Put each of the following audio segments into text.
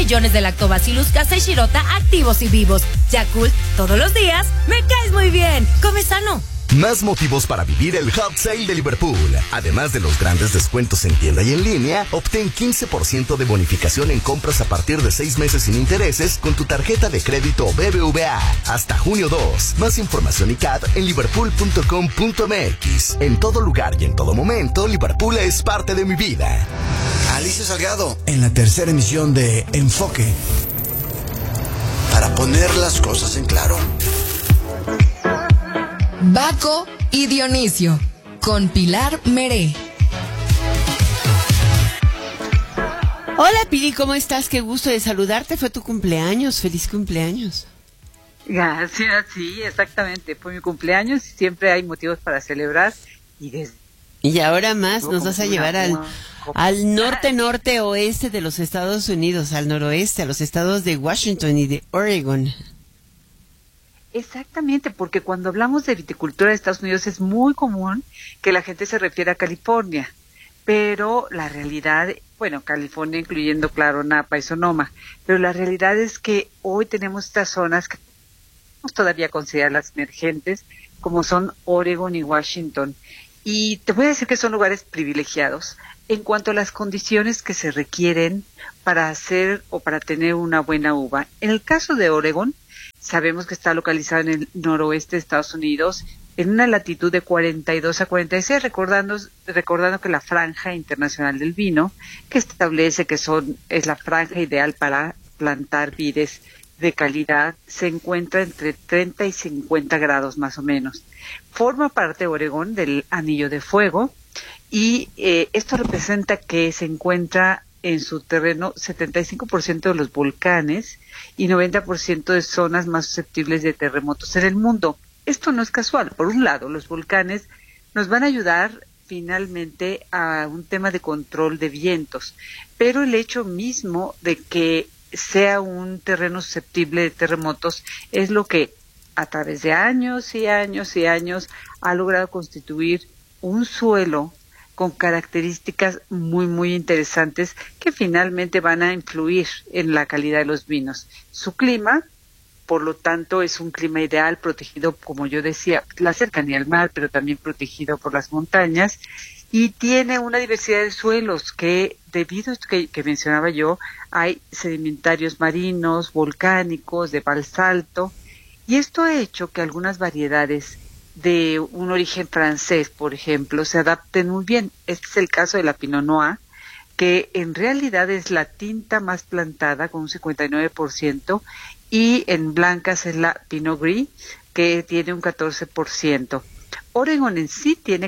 millones de Lactobacillus casei shirota activos y vivos. Yakult, todos los días, me caes muy bien. Come sano. Más motivos para vivir el Hot Sale de Liverpool. Además de los grandes descuentos en tienda y en línea, obtén 15% de bonificación en compras a partir de 6 meses sin intereses con tu tarjeta de crédito BBVA. Hasta junio 2. Más información y CAD en liverpool.com.mx. En todo lugar y en todo momento, Liverpool es parte de mi vida. Alicia Salgado, en la tercera emisión de Enfoque. Para poner las cosas en claro. Baco y Dionisio, con Pilar Meré. Hola Pili, ¿cómo estás? Qué gusto de saludarte. Fue tu cumpleaños. Feliz cumpleaños. Gracias, sí, exactamente. Fue mi cumpleaños y siempre hay motivos para celebrar. Y ahora más nos vas a llevar al norte-oeste de los Estados Unidos, al noroeste, a los estados de Washington y de Oregon. Exactamente, porque cuando hablamos de viticultura de Estados Unidos es muy común que la gente se refiera a California, pero la realidad, bueno, California incluyendo, claro, Napa y Sonoma, pero la realidad es que hoy tenemos estas zonas que podemos todavía considerar las emergentes, como son Oregon y Washington, y te voy a decir que son lugares privilegiados en cuanto a las condiciones que se requieren para hacer o para tener una buena uva. En el caso de Oregon, sabemos que está localizado en el noroeste de Estados Unidos, en una latitud de 42 a 46, recordando que la franja internacional del vino, que establece que es la franja ideal para plantar vides de calidad, se encuentra entre 30 y 50 grados más o menos. Forma parte Oregón del Anillo de Fuego y esto representa que se encuentra en su terreno 75% de los volcanes y 90% de zonas más susceptibles de terremotos en el mundo. Esto no es casual. Por un lado, los volcanes nos van a ayudar finalmente a un tema de control de vientos, pero el hecho mismo de que sea un terreno susceptible de terremotos es lo que a través de años y años y años ha logrado constituir un suelo con características muy, muy interesantes que finalmente van a influir en la calidad de los vinos. Su clima, por lo tanto, es un clima ideal, protegido, como yo decía, la cercanía al mar, pero también protegido por las montañas, y tiene una diversidad de suelos que, debido a esto que mencionaba yo, hay sedimentarios marinos, volcánicos, de basalto, y esto ha hecho que algunas variedades de un origen francés, por ejemplo, se adapten muy bien. Este es el caso de la Pinot Noir, que en realidad es la tinta más plantada con un 59%, y en blancas es la Pinot Gris, que tiene un 14%. Oregon en sí tiene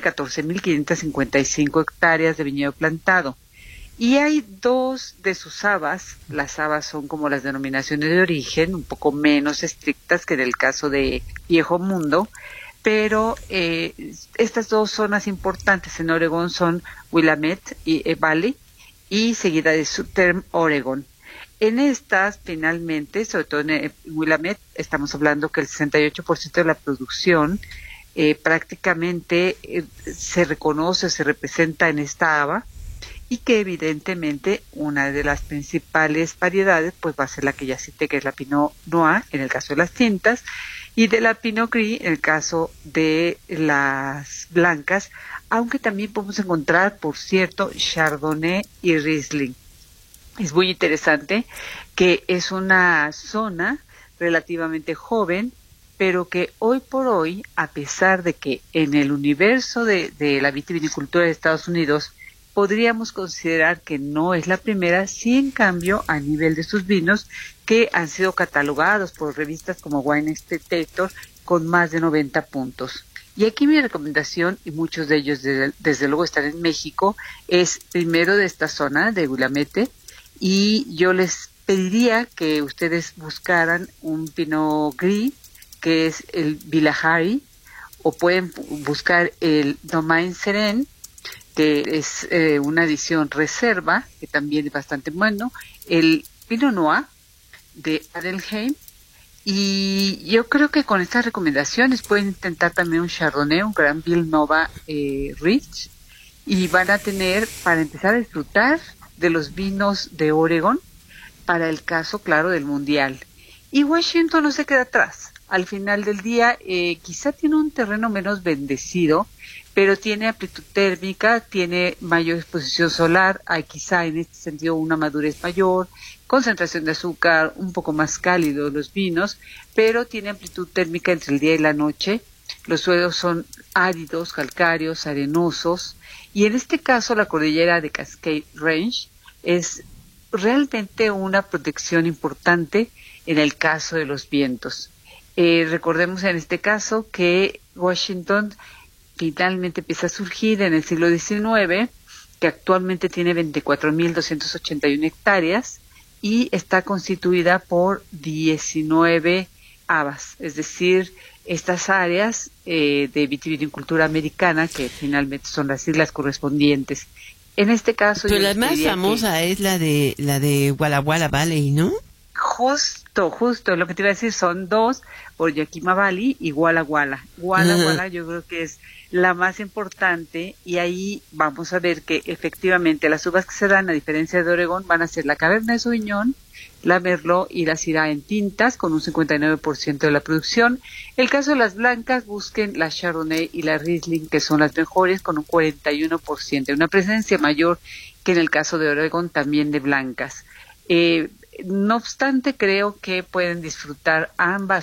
14.555 hectáreas de viñedo plantado. Y hay dos de sus habas. Las habas son como las denominaciones de origen, un poco menos estrictas que en el caso de Viejo Mundo, pero estas dos zonas importantes en Oregón son Willamette y Valley, y seguida de Southern Oregon. En estas, finalmente, sobre todo en Willamette, estamos hablando que el 68% de la producción prácticamente se reconoce, se representa en esta haba, y que evidentemente una de las principales variedades pues va a ser la que ya cité, que es la Pinot Noir en el caso de las tintas, y de la Pinot Gris en el caso de las blancas, aunque también podemos encontrar, por cierto, Chardonnay y Riesling. Es muy interesante que es una zona relativamente joven, pero que hoy por hoy, a pesar de que en el universo de la vitivinicultura de Estados Unidos podríamos considerar que no es la primera, sí en cambio a nivel de sus vinos que han sido catalogados por revistas como Wine Spectator con más de 90 puntos. Y aquí mi recomendación, y muchos de ellos desde luego están en México, es primero de esta zona de Willamette, y yo les pediría que ustedes buscaran un Pinot Gris, que es el Bilahari, o pueden buscar el Domaine Seren, que es una edición reserva, que también es bastante bueno, el Pinot Noir de Adelheim, y yo creo que con estas recomendaciones pueden intentar también un Chardonnay, un Gran Villanova Rich, y van a tener, para empezar a disfrutar de los vinos de Oregon, para el caso, claro, del Mundial. Y Washington no se queda atrás. Al final del día, quizá tiene un terreno menos bendecido, pero tiene amplitud térmica, tiene mayor exposición solar, hay quizá en este sentido una madurez mayor, concentración de azúcar, un poco más cálido los vinos, pero tiene amplitud térmica entre el día y la noche. Los suelos son áridos, calcáreos, arenosos, y en este caso la cordillera de Cascade Range es realmente una protección importante en el caso de los vientos. Recordemos en este caso que Washington finalmente empieza a surgir en el siglo XIX, que actualmente tiene 24.281 hectáreas y está constituida por 19 habas, es decir, estas áreas de vitivinicultura americana que finalmente son las islas correspondientes. En este caso, pero la más famosa es la de Walla Walla Valley, ¿no? Justo, lo que te iba a decir son dos, por Yakima Valley y Walla Walla. Walla Walla yo creo que es la más importante, y ahí vamos a ver que efectivamente las uvas que se dan, a diferencia de Oregón, van a ser la Cabernet Sauvignon, la Merlot y la Syrah en tintas, con un 59% de la producción. El caso de las blancas, busquen la Chardonnay y la Riesling, que son las mejores, con un 41%, una presencia mayor que en el caso de Oregón, también de blancas. No obstante, creo que pueden disfrutar ambas